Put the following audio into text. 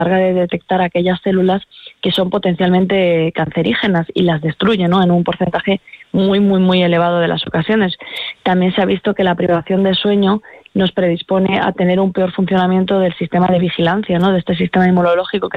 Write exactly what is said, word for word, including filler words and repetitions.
encarga de detectar aquellas células que son potencialmente cancerígenas y las destruye, ¿no?, en un porcentaje muy, muy, muy elevado de las ocasiones. También se ha visto que la privación de sueño nos predispone a tener un peor funcionamiento del sistema de vigilancia, ¿no?, de este sistema inmunológico que